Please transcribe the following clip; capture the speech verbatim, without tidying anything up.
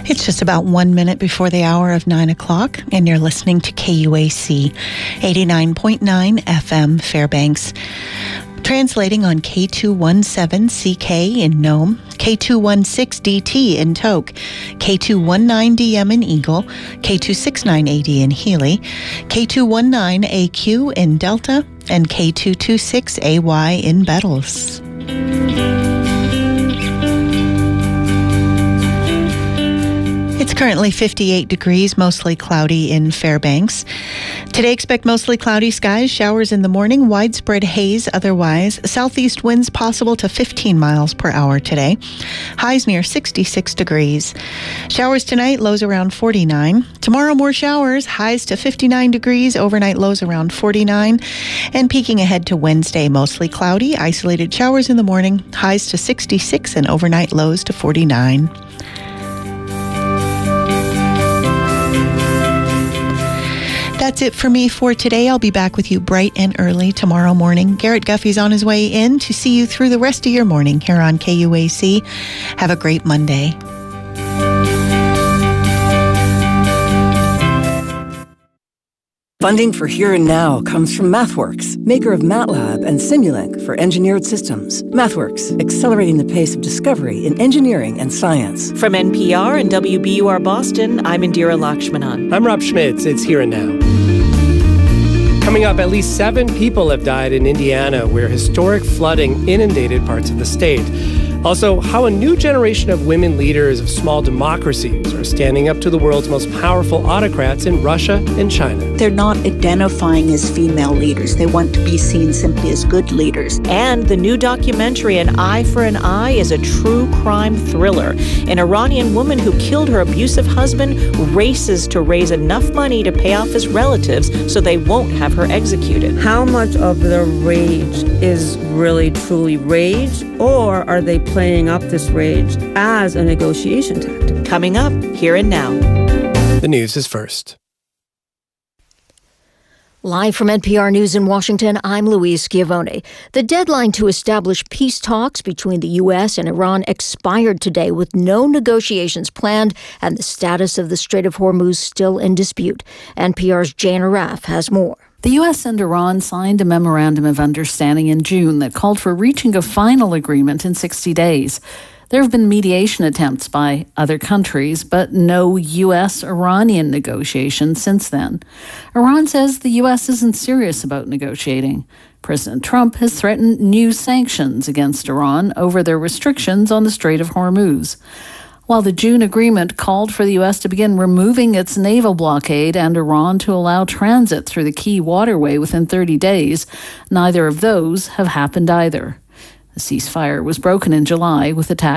It's just about one minute before the hour of nine o'clock, and you're listening to K U A C, eighty-nine point nine F M Fairbanks. Translating on K two seventeen C K in Nome, K two sixteen D T in Tok, K two nineteen D M in Eagle, K two sixty-nine A D in Healy, K two nineteen A Q in Delta, and K two twenty-six A Y in Bettles. It's currently fifty-eight degrees, mostly cloudy in Fairbanks. Today, expect mostly cloudy skies, showers in the morning, widespread haze otherwise. Southeast winds possible to fifteen miles per hour today. Highs near sixty-six degrees. Showers tonight, lows around forty-nine. Tomorrow, more showers, highs to fifty-nine degrees, overnight lows around forty-nine. And peaking ahead to Wednesday, mostly cloudy, isolated showers in the morning, highs to sixty-six and overnight lows to forty-nine. That's it for me for today. I'll be back with you bright and early tomorrow morning. Garrett Guffey's on his way in to see you through the rest of your morning here on K U A C. Have a great Monday. Funding for Here and Now comes from MathWorks, maker of MATLAB and Simulink for engineered systems. MathWorks, accelerating the pace of discovery in engineering and science. From N P R and W B U R Boston, I'm Indira Lakshmanan. I'm Rob Schmitz. It's Here and Now. Coming up, at least seven people have died in Indiana, where historic flooding inundated parts of the state. Also, how a new generation of women leaders of small democracies are standing up to the world's most powerful autocrats in Russia and China. They're not identifying as female leaders. They want to be seen simply as good leaders. And the new documentary, An Eye for an Eye, is a true crime thriller. An Iranian woman who killed her abusive husband races to raise enough money to pay off his relatives so they won't have her executed. How much of the rage is really truly rage, or are they playing up this rage as a negotiation tactic? Coming up, Here and Now. The news is first. Live from N P R News in Washington, I'm Louise Schiavone. The deadline to establish peace talks between the U S and Iran expired today with no negotiations planned and the status of the Strait of Hormuz still in dispute. N P R's Jane Arraf has more. The U S and Iran signed a memorandum of understanding in June that called for reaching a final agreement in sixty days. There have been mediation attempts by other countries, but no U S-Iranian negotiations since then. Iran says the U S isn't serious about negotiating. President Trump has threatened new sanctions against Iran over their restrictions on the Strait of Hormuz. While the June agreement called for the U S to begin removing its naval blockade and Iran to allow transit through the key waterway within thirty days, neither of those have happened either. The ceasefire was broken in July with attacks